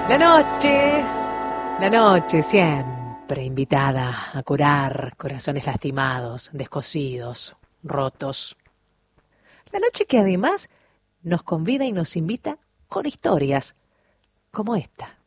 noche, la noche siempre invitada a curar corazones lastimados, descosidos, rotos. La noche que además nos convida y nos invita con historias como esta.